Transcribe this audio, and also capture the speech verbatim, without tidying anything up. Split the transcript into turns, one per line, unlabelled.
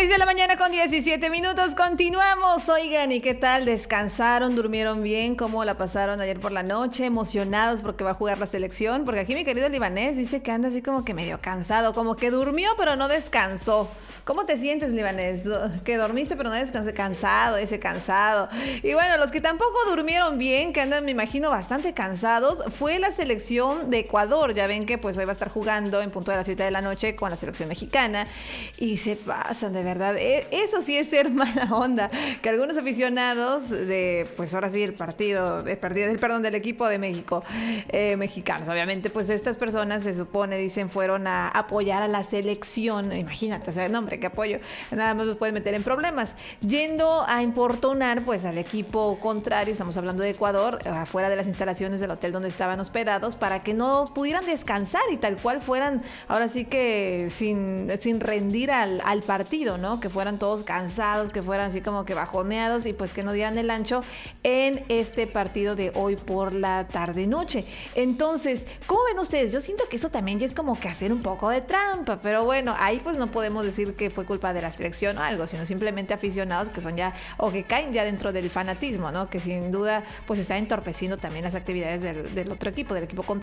seis de la mañana con diecisiete minutos, continuamos. Oigan, ¿y qué tal? ¿Descansaron? ¿Durmieron bien? ¿Cómo la pasaron ayer por la noche? ¿Emocionados porque va a jugar la selección? Porque aquí mi querido libanés dice que anda así como que medio cansado, como que durmió pero no descansó. ¿Cómo te sientes, libanés? Que dormiste pero no descansé, cansado, ese cansado. Y bueno, los que tampoco durmieron bien, que andan, me imagino, bastante cansados, fue la selección de Ecuador. Ya ven que pues hoy va a estar jugando en punto de las siete de la noche con la selección mexicana y se pasan, de verdad. Eso sí es ser mala onda, que algunos aficionados de, pues ahora sí, el partido, de, el, perdón, del equipo de México, eh, mexicanos, obviamente, pues estas personas se supone, dicen, fueron a apoyar a la selección. Imagínate, o sea, no, hombre, que apoyo, nada más los pueden meter en problemas, yendo a importunar pues al equipo contrario, estamos hablando de Ecuador, afuera de las instalaciones del hotel donde estaban hospedados, para que no pudieran descansar y tal cual fueran, ahora sí que sin, sin rendir al, al partido, ¿no? Que fueran todos cansados, que fueran así como que bajoneados y pues que no dieran el ancho en este partido de hoy por la tarde-noche. Entonces, ¿cómo ven ustedes? Yo siento que eso también ya es como que hacer un poco de trampa, pero bueno, ahí pues no podemos decir que fue culpa de la selección o algo, sino simplemente aficionados que son ya, o que caen ya dentro del fanatismo, ¿no? Que sin duda pues está entorpeciendo también las actividades del, del otro equipo, del equipo contrario.